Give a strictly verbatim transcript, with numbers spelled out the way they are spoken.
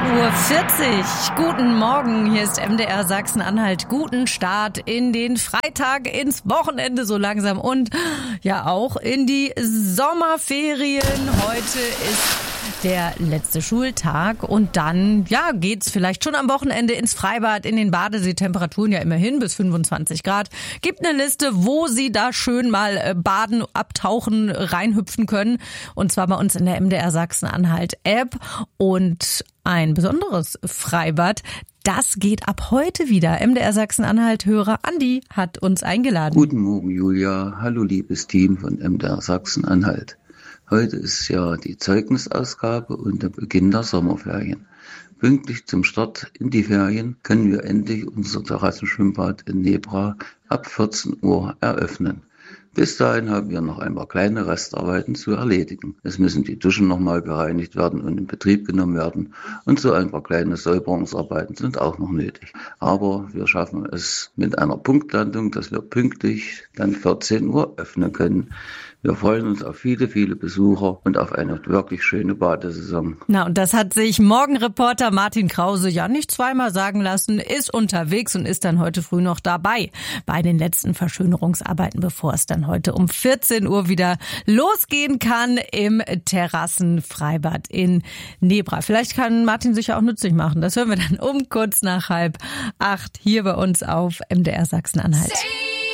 Uhr vierzig. Guten Morgen, hier ist M D R Sachsen-Anhalt. Guten Start in den Freitag, ins Wochenende so langsam und ja auch in die Sommerferien. Heute ist der letzte Schultag und dann ja geht's vielleicht schon am Wochenende ins Freibad, in den Badesee. Temperaturen ja immerhin bis fünfundzwanzig Grad. Gibt eine Liste, wo Sie da schön mal baden, abtauchen, reinhüpfen können. Und zwar bei uns in der M D R Sachsen-Anhalt App. Und ein besonderes Freibad, das geht ab heute wieder. M D R Sachsen-Anhalt-Hörer Andi hat uns eingeladen. Guten Morgen, Julia. Hallo, liebes Team von M D R Sachsen-Anhalt. Heute ist ja die Zeugnisausgabe und der Beginn der Sommerferien. Pünktlich zum Start in die Ferien können wir endlich unser Terrassenschwimmbad in Nebra ab vierzehn Uhr eröffnen. Bis dahin haben wir noch ein paar kleine Restarbeiten zu erledigen. Es müssen die Duschen nochmal gereinigt werden und in Betrieb genommen werden und so ein paar kleine Säuberungsarbeiten sind auch noch nötig. Aber wir schaffen es mit einer Punktlandung, dass wir pünktlich dann vierzehn Uhr öffnen können. Wir freuen uns auf viele, viele Besucher und auf eine wirklich schöne Badesaison. Na, und das hat sich Morgenreporter Martin Krause ja nicht zweimal sagen lassen, ist unterwegs und ist dann heute früh noch dabei bei den letzten Verschönerungsarbeiten, bevor es dann heute um vierzehn Uhr wieder losgehen kann im Terrassenfreibad in Nebra. Vielleicht kann Martin sich ja auch nützlich machen. Das hören wir dann um kurz nach halb acht hier bei uns auf M D R Sachsen-Anhalt.